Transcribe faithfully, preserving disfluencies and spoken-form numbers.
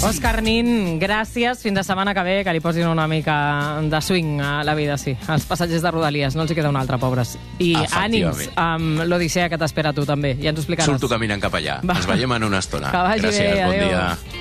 Òscar Nin, gràcies. Fins la setmana que ve, que li posin una mica de swing a la vida, sí. Els passatgers de Rodalies, no els hi queda un altre, pobres. I ànims amb l'Odissea que t'espera tu, també. Ja ens ho explicaràs. Surto caminant cap allà. Va. Ens veiem en una estona. Que vagi gràcies, bé, bon adéu. dia.